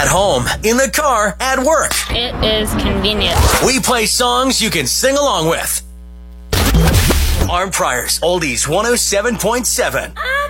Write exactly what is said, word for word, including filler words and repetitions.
At home, in the car, at work. It is convenient. We play songs you can sing along with. Arm Priors, Oldies one oh seven point seven.